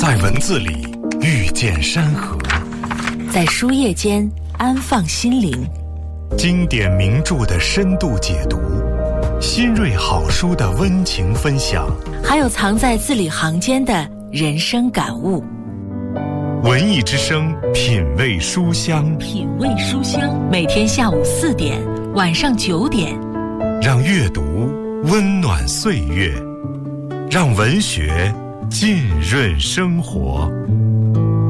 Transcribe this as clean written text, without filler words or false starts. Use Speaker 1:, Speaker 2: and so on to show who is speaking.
Speaker 1: 在文字里遇见山河，
Speaker 2: 在书页间安放心灵。
Speaker 1: 经典名著的深度解读，新锐好书的温情分享，
Speaker 2: 还有藏在字里行间的人生感悟。
Speaker 1: 文艺之声，品味书香，
Speaker 2: 品味书香，每天下午4点，晚上9点，
Speaker 1: 让阅读温暖岁月，让文学浸润生活。